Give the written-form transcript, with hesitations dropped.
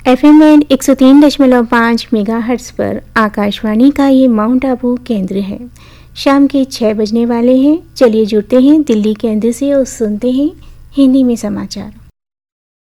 FM band 103.5 megahertz पर आकाशवाणी का ये माउंट आबू केंद्र है। शाम के 6 बजने वाले हैं। चलिए जुड़ते हैं दिल्ली केंद्र से और सुनते हैं हिंदी में समाचार।